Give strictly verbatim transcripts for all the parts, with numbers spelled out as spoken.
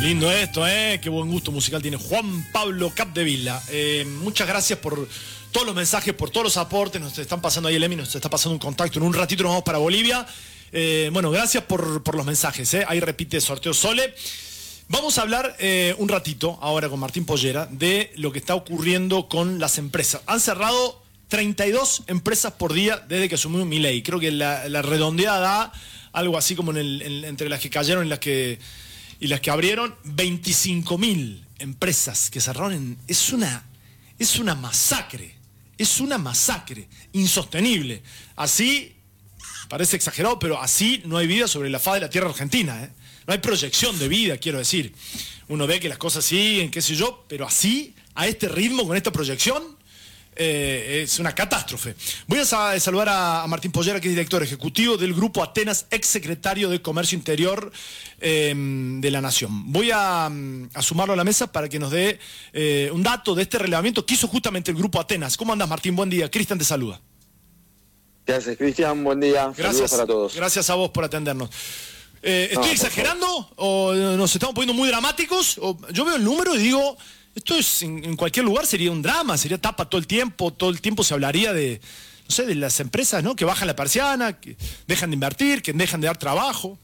Lindo esto, ¿eh? Qué buen gusto musical tiene Juan Pablo Capdevila. Eh, muchas gracias por todos los mensajes, por todos los aportes. Nos están pasando ahí el Emi, nos está pasando un contacto. En un ratito nos vamos para Bolivia. Eh, bueno, gracias por, por los mensajes, ¿eh? Ahí repite sorteo Sole. Vamos a hablar eh, un ratito, ahora con Martín Pollera, de lo que está ocurriendo con las empresas. Han cerrado treinta y dos empresas por día desde que asumió Milei. Creo que la, la redondeada da algo así como en el, en, entre las que cayeron y las que... y las que abrieron, veinticinco mil empresas que cerraron. En, es una es una masacre, es una masacre, insostenible. Así, parece exagerado, pero así no hay vida sobre la faz de la tierra argentina, ¿eh? No hay proyección de vida, quiero decir. Uno ve que las cosas siguen, qué sé yo, pero así, a este ritmo, con esta proyección, Eh, es una catástrofe. Voy a sa saludar a, a Martín Pollera, que es director ejecutivo del Grupo Atenas, ex secretario de Comercio Interior eh, de la Nación. Voy a, a sumarlo a la mesa para que nos dé eh, un dato de este relevamiento que hizo justamente el Grupo Atenas. ¿Cómo andas, Martín? Buen día. Cristian te saluda. ¿Qué haces, Cristian? Buen día. Gracias. Saludos para todos. Gracias a vos por atendernos. Eh, ¿Estoy no, exagerando o nos estamos poniendo muy dramáticos? O, yo veo el número y digo... Esto es, en, en cualquier lugar sería un drama, sería tapa todo el tiempo, todo el tiempo se hablaría de, no sé, de las empresas, ¿no? Que bajan la persiana, que dejan de invertir, que dejan de dar trabajo.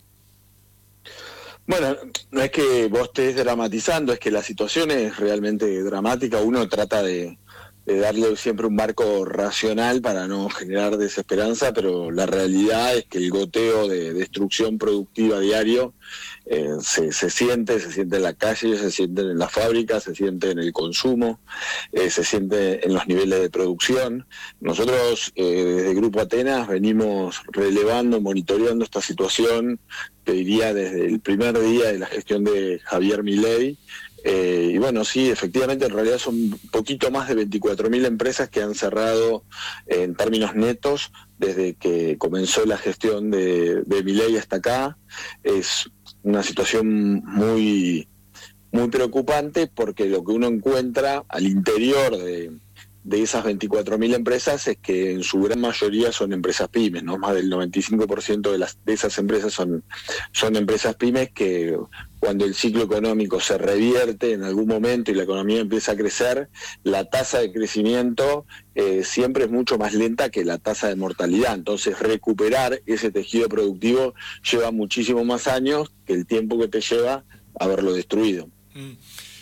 Bueno, no es que vos estés dramatizando, es que la situación es realmente dramática. Uno trata de, de darle siempre un marco racional para no generar desesperanza, pero la realidad es que el goteo de destrucción productiva diario Eh, se, se siente, se siente en la calle, se siente en las fábricas, se siente en el consumo, eh, se siente en los niveles de producción. Nosotros eh, desde Grupo Atenas venimos relevando, monitoreando esta situación, te diría desde el primer día de la gestión de Javier Milei. Eh, y bueno, sí, efectivamente, en realidad son un poquito más de veinticuatro mil empresas que han cerrado eh, en términos netos desde que comenzó la gestión de, de Milei hasta acá. Es una situación muy, muy preocupante porque lo que uno encuentra al interior de, de esas veinticuatro mil empresas es que en su gran mayoría son empresas pymes, ¿no? Más del noventa y cinco por ciento de, las, de esas empresas son, son empresas pymes que cuando el ciclo económico se revierte en algún momento y la economía empieza a crecer, la tasa de crecimiento eh, siempre es mucho más lenta que la tasa de mortalidad. Entonces recuperar ese tejido productivo lleva muchísimo más años que el tiempo que te lleva haberlo destruido. Mm.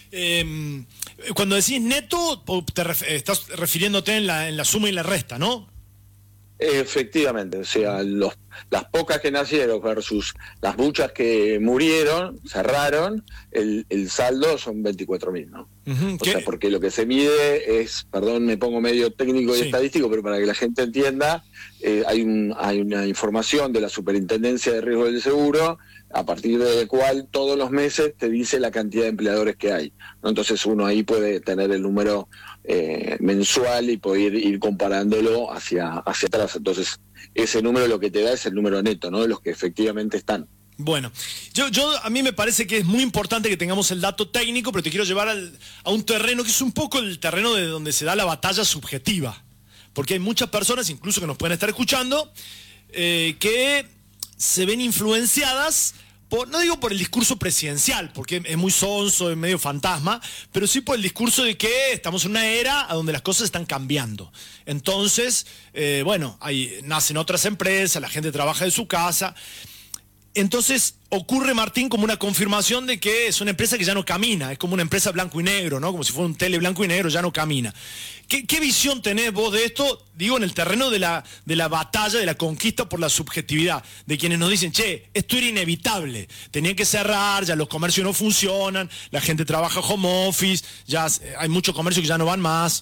Eh, cuando decís neto, te ref estás refiriéndote en la, en la suma y la resta, ¿no? Efectivamente, o sea, los, las pocas que nacieron versus las muchas que murieron, cerraron, el, el saldo son veinticuatro mil, ¿no? Uh-huh. O sea, porque lo que se mide es, perdón, me pongo medio técnico y sí. estadístico, pero para que la gente entienda, eh, hay, un, hay una información de la Superintendencia de Riesgo del Seguro, a partir de la cual todos los meses te dice la cantidad de empleadores que hay, ¿no? Entonces uno ahí puede tener el número eh, mensual y poder ir comparándolo hacia, hacia atrás. Entonces ese número lo que te da es el número neto, ¿no? De los que efectivamente están. Bueno, yo, yo a mí me parece que es muy importante que tengamos el dato técnico, pero te quiero llevar al, a un terreno que es un poco el terreno de donde se da la batalla subjetiva, porque hay muchas personas, incluso que nos pueden estar escuchando, eh, que se ven influenciadas, por, no digo por el discurso presidencial, porque es muy sonso, es medio fantasma, pero sí por el discurso de que estamos en una era a donde las cosas están cambiando. Entonces, eh, bueno, ahí nacen otras empresas, la gente trabaja de su casa. Entonces ocurre, Martín, como una confirmación de que es una empresa que ya no camina, es como una empresa blanco y negro, ¿no? Como si fuera un tele blanco y negro, ya no camina. ¿Qué, qué visión tenés vos de esto? Digo, en el terreno de la, de la batalla, de la conquista por la subjetividad, de quienes nos dicen, che, esto era inevitable, tenían que cerrar, ya los comercios no funcionan, la gente trabaja home office, ya hay muchos comercios que ya no van más.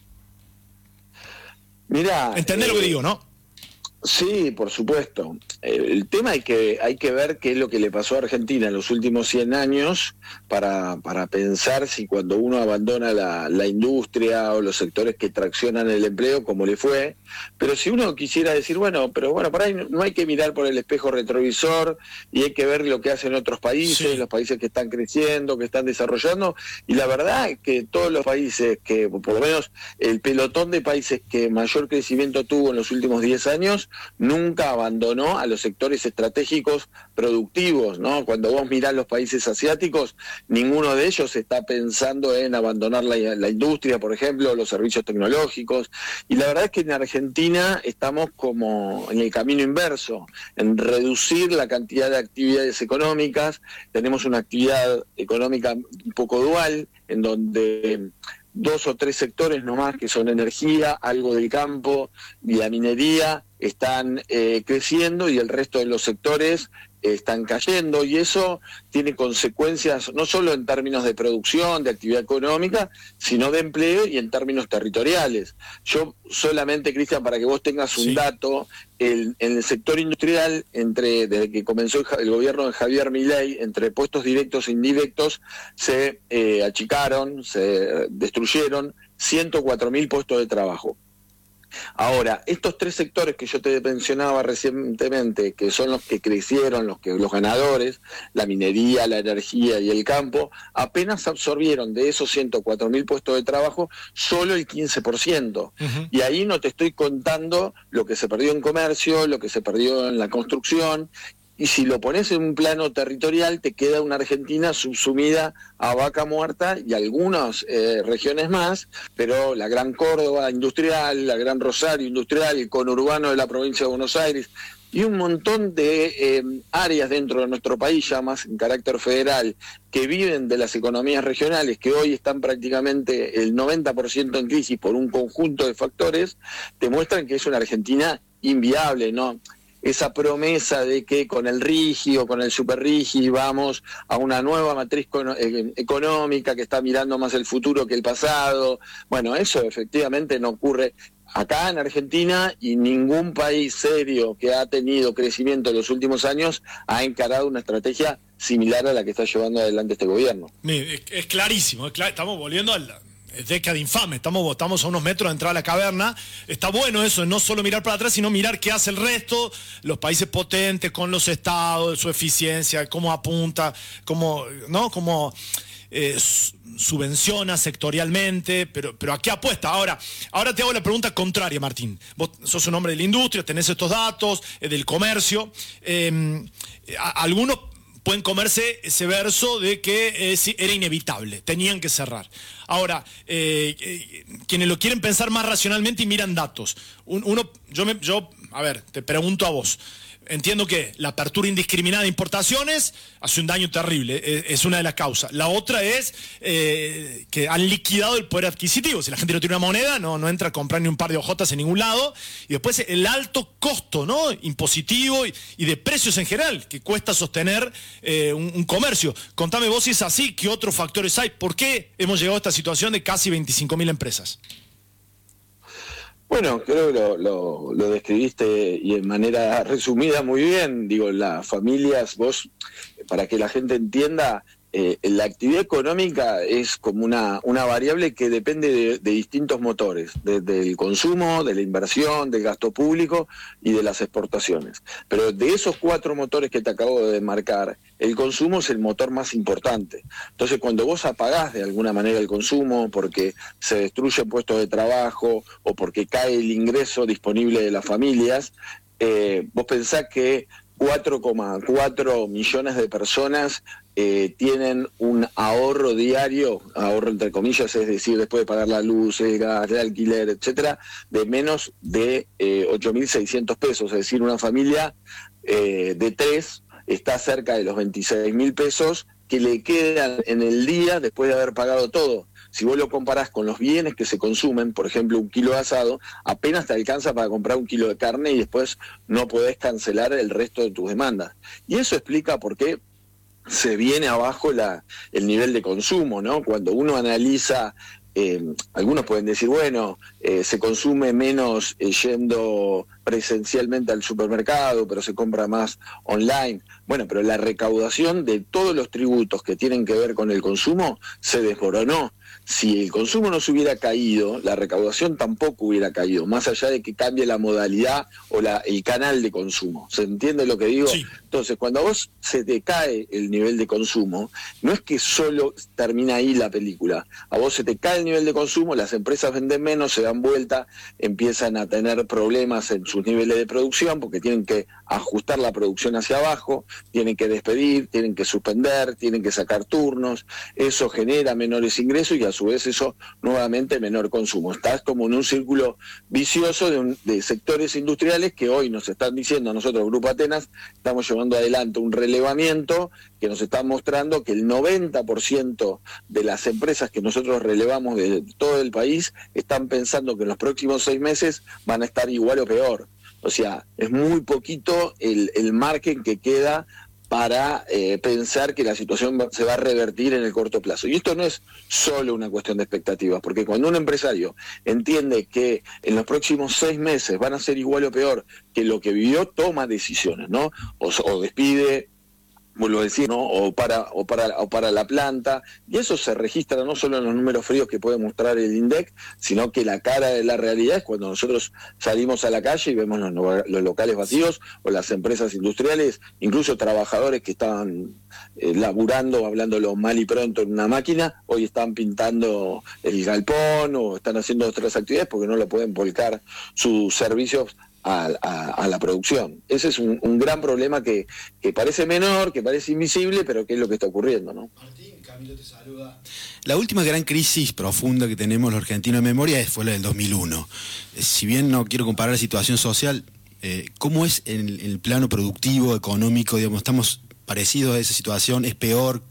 Mirá, ¿entendés eh... lo que digo, no? Sí, por supuesto. El tema hay que hay que ver qué es lo que le pasó a Argentina en los últimos cien años para, para pensar si cuando uno abandona la, la industria o los sectores que traccionan el empleo, cómo le fue. Pero si uno quisiera decir, bueno, pero bueno, por ahí no hay que mirar por el espejo retrovisor y hay que ver lo que hacen otros países, sí. los países que están creciendo, que están desarrollando. Y la verdad es que todos los países, que por lo menos el pelotón de países que mayor crecimiento tuvo en los últimos diez años, nunca abandonó a los sectores estratégicos productivos, ¿no? Cuando vos mirás los países asiáticos, ninguno de ellos está pensando en abandonar la, la industria, por ejemplo, los servicios tecnológicos, y la verdad es que en Argentina estamos como en el camino inverso, en reducir la cantidad de actividades económicas. Tenemos una actividad económica un poco dual, en donde dos o tres sectores nomás, que son energía, algo del campo y la minería, están eh, creciendo, y el resto de los sectores eh, están cayendo, y eso tiene consecuencias no solo en términos de producción, de actividad económica, sino de empleo y en términos territoriales. Yo solamente, Cristian, para que vos tengas un sí. dato, el, en el sector industrial, entre desde que comenzó el, el gobierno de Javier Milei, entre puestos directos e indirectos, se eh, achicaron, se destruyeron ciento cuatro mil puestos de trabajo. Ahora, estos tres sectores que yo te mencionaba recientemente, que son los que crecieron, los que los ganadores, la minería, la energía y el campo, apenas absorbieron de esos ciento cuatro mil puestos de trabajo solo el quince por ciento. Uh-huh. Y ahí no te estoy contando lo que se perdió en comercio, lo que se perdió en la construcción. Y si lo pones en un plano territorial, te queda una Argentina subsumida a vaca muerta y algunas eh, regiones más, pero la Gran Córdoba industrial, la Gran Rosario industrial, el conurbano de la provincia de Buenos Aires y un montón de eh, áreas dentro de nuestro país, ya más en carácter federal, que viven de las economías regionales, que hoy están prácticamente el noventa por ciento en crisis por un conjunto de factores, te muestran que es una Argentina inviable, ¿no? Esa promesa de que con el RIGI o con el SuperRIGI vamos a una nueva matriz económica que está mirando más el futuro que el pasado. Bueno, eso efectivamente no ocurre acá en Argentina, y ningún país serio que ha tenido crecimiento en los últimos años ha encarado una estrategia similar a la que está llevando adelante este gobierno. Es, es clarísimo, es clar- estamos volviendo al... Es década infame, estamos, estamos a unos metros de entrar a la caverna. Está bueno eso, no solo mirar para atrás, sino mirar qué hace el resto, los países potentes con los estados, su eficiencia, cómo apunta, cómo, ¿no? cómo eh, subvenciona sectorialmente, pero, pero a qué apuesta. Ahora, ahora te hago la pregunta contraria, Martín. Vos sos un hombre de la industria, tenés estos datos, eh, del comercio. Eh, a, algunos pueden comerse ese verso de que eh, era inevitable, tenían que cerrar. Ahora, eh, eh, quienes lo quieren pensar más racionalmente y miran datos. Un, uno, yo, me, yo, a ver, te pregunto a vos. Entiendo que la apertura indiscriminada de importaciones hace un daño terrible, es, es una de las causas. La otra es eh, que han liquidado el poder adquisitivo. Si la gente no tiene una moneda, no, no entra a comprar ni un par de hojotas en ningún lado. Y después el alto costo, ¿no? impositivo y, y de precios en general, que cuesta sostener eh, un, un comercio. Contame vos si es así, ¿qué otros factores hay? ¿Por qué hemos llegado a esta situación de casi veinticinco mil empresas? Bueno, creo que lo, lo, lo describiste y en manera resumida muy bien. Digo, las familias, vos, para que la gente entienda, eh, la actividad económica es como una, una variable que depende de, de distintos motores, de, del consumo, de la inversión, del gasto público y de las exportaciones. Pero de esos cuatro motores que te acabo de marcar, el consumo es el motor más importante. Entonces, cuando vos apagás de alguna manera el consumo porque se destruyen puestos de trabajo o porque cae el ingreso disponible de las familias, eh, vos pensás que cuatro coma cuatro millones de personas eh, tienen un ahorro diario, ahorro entre comillas, es decir, después de pagar la luz, el gas, el alquiler, etcétera, de menos de eh, ocho mil seiscientos pesos. Es decir, una familia eh, de tres está cerca de los veintiséis mil pesos que le quedan en el día después de haber pagado todo. Si vos lo comparás con los bienes que se consumen, por ejemplo, un kilo de asado, apenas te alcanza para comprar un kilo de carne y después no podés cancelar el resto de tus demandas. Y eso explica por qué se viene abajo la, el nivel de consumo, ¿no? Cuando uno analiza, eh, algunos pueden decir, bueno, eh, se consume menos eh, yendo presencialmente al supermercado, pero se compra más online. Bueno, pero la recaudación de todos los tributos que tienen que ver con el consumo se desmoronó. Si el consumo no se hubiera caído, la recaudación tampoco hubiera caído, más allá de que cambie la modalidad o la, el canal de consumo. ¿Se entiende lo que digo? Sí. Entonces, cuando a vos se te cae el nivel de consumo, no es que solo termina ahí la película. A vos se te cae el nivel de consumo, las empresas venden menos, se dan vuelta, empiezan a tener problemas en sus niveles de producción porque tienen que ajustar la producción hacia abajo, tienen que despedir, tienen que suspender, tienen que sacar turnos. Eso genera menores ingresos y a su vez eso nuevamente menor consumo. Estás como en un círculo vicioso de, un, de sectores industriales que hoy nos están diciendo a nosotros, Grupo Atenas, estamos llevando adelante un relevamiento que nos está mostrando que el noventa por ciento de las empresas que nosotros relevamos de todo el país están pensando que en los próximos seis meses van a estar igual o peor. O sea, es muy poquito el, el margen que queda para eh, pensar que la situación va, se va a revertir en el corto plazo. Y esto no es solo una cuestión de expectativas, porque cuando un empresario entiende que en los próximos seis meses van a ser igual o peor que lo que vivió, toma decisiones, ¿no? O, o despide, vuelvo a decir, ¿no? O para, o para, o para la planta, y eso se registra no solo en los números fríos que puede mostrar el INDEC, sino que la cara de la realidad es cuando nosotros salimos a la calle y vemos los, los locales vacíos, o las empresas industriales, incluso trabajadores que estaban eh, laburando, hablándolo mal y pronto en una máquina, hoy están pintando el galpón o están haciendo otras actividades porque no le pueden volcar sus servicios A, a, a la producción. Ese es un, un gran problema que, que parece menor, que parece invisible, pero que es lo que está ocurriendo, ¿no? Martín, Camilo te saluda. La última gran crisis profunda que tenemos los argentinos en memoria fue la del dos mil uno. Si bien no quiero comparar la situación social, eh, ¿cómo es en el, en el plano productivo, económico? Digamos, ¿estamos parecidos a esa situación? ¿Es peor?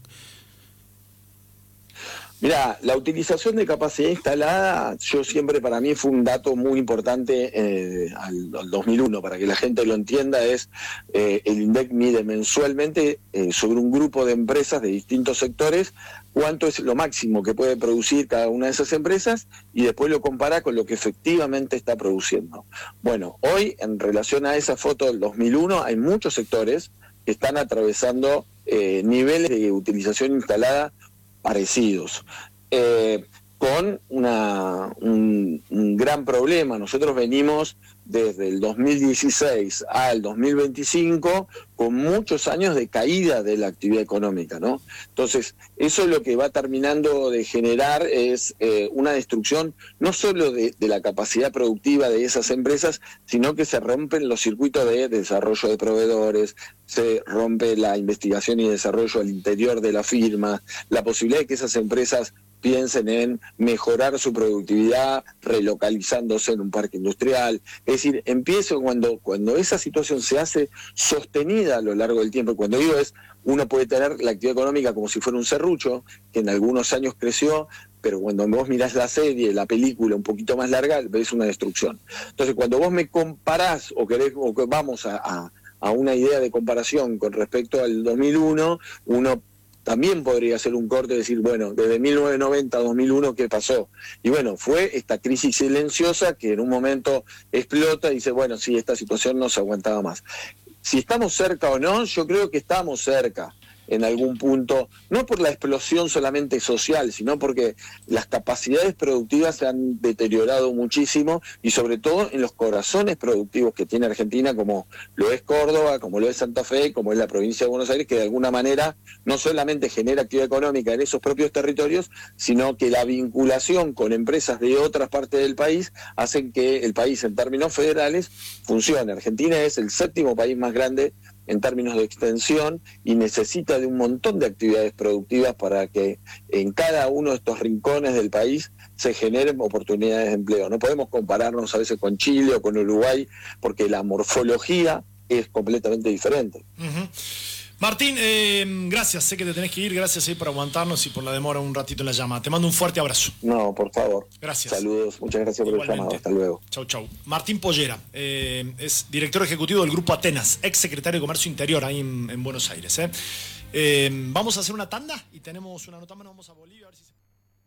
Mira, la utilización de capacidad instalada, yo siempre, para mí fue un dato muy importante eh, al, al dos mil uno, para que la gente lo entienda, es eh, el INDEC mide mensualmente eh, sobre un grupo de empresas de distintos sectores cuánto es lo máximo que puede producir cada una de esas empresas y después lo compara con lo que efectivamente está produciendo. Bueno, hoy en relación a esa foto del dos mil uno hay muchos sectores que están atravesando eh, niveles de utilización instalada parecidos, eh, con una, un, un gran problema. Nosotros venimos desde el dos mil dieciséis al dos mil veinticinco con muchos años de caída de la actividad económica, ¿no? Entonces, eso lo que va terminando de generar es eh, una destrucción no solo de, de la capacidad productiva de esas empresas, sino que se rompen los circuitos de desarrollo de proveedores, se rompe la investigación y desarrollo al interior de la firma, la posibilidad de que esas empresas piensen en mejorar su productividad relocalizándose en un parque industrial. Es decir, empieza cuando, cuando esa situación se hace sostenida a lo largo del tiempo. Cuando digo es, uno puede tener la actividad económica como si fuera un serrucho, que en algunos años creció, pero cuando vos mirás la serie, la película un poquito más larga, ves una destrucción. Entonces, cuando vos me comparás, o querés, o que vamos a, a, a una idea de comparación con respecto al dos mil uno, uno también podría hacer un corte y decir, bueno, desde mil novecientos noventa a dos mil uno, ¿qué pasó? Y bueno, fue esta crisis silenciosa que en un momento explota y dice, bueno, sí, esta situación no se aguantaba más. Si estamos cerca o no, yo creo que estamos cerca en algún punto, no por la explosión solamente social, sino porque las capacidades productivas se han deteriorado muchísimo y sobre todo en los corazones productivos que tiene Argentina, como lo es Córdoba, como lo es Santa Fe, como es la provincia de Buenos Aires, que de alguna manera no solamente genera actividad económica en esos propios territorios, sino que la vinculación con empresas de otras partes del país hacen que el país en términos federales funcione. Argentina es el séptimo país más grande en términos de extensión y necesita de un montón de actividades productivas para que en cada uno de estos rincones del país se generen oportunidades de empleo. No podemos compararnos a veces con Chile o con Uruguay porque la morfología es completamente diferente. Uh-huh. Martín, eh, gracias, sé que te tenés que ir, gracias eh, por aguantarnos y por la demora un ratito en la llamada. Te mando un fuerte abrazo. No, por favor. Gracias. Saludos, muchas gracias por Igualmente. el llamado, hasta luego. Chau, chau. Martín Pollera, eh, es director ejecutivo del Grupo Atenas, ex secretario de Comercio Interior ahí en, en Buenos Aires. Eh. Eh, vamos a hacer una tanda y tenemos una nota más, vamos a Bolivia a ver si se...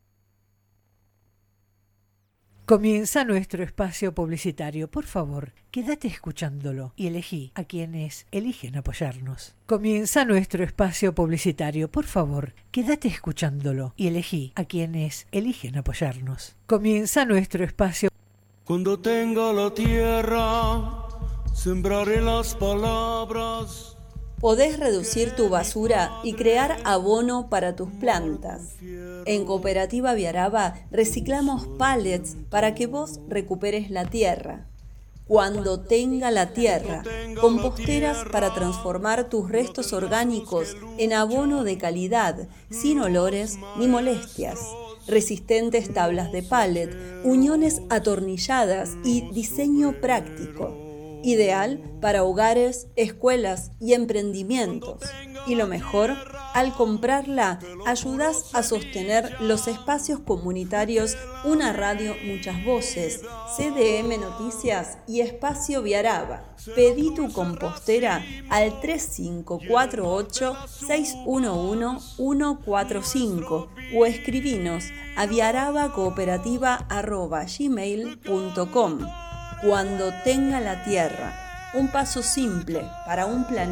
Comienza nuestro espacio publicitario. Por favor, quédate escuchándolo y elegí a quienes eligen apoyarnos. Comienza nuestro espacio publicitario. Por favor, quédate escuchándolo y elegí a quienes eligen apoyarnos. Comienza nuestro espacio. Cuando tenga la tierra, sembraré las palabras. Podés reducir tu basura y crear abono para tus plantas. En Cooperativa Viaraba reciclamos pallets para que vos recuperes la tierra. Cuando tenga la tierra, composteras para transformar tus restos orgánicos en abono de calidad, sin olores ni molestias. Resistentes tablas de pallet, uniones atornilladas y diseño práctico. Ideal para hogares, escuelas y emprendimientos. Y lo mejor, al comprarla, ayudás a sostener los espacios comunitarios Una Radio Muchas Voces, C D M Noticias y Espacio Viaraba. Pedí tu compostera al tres cinco cuatro ocho, seis uno uno, uno cuatro cinco o escribinos a viarabacooperativa arroba gmail punto com. Cuando tenga la tierra, un paso simple para un planeta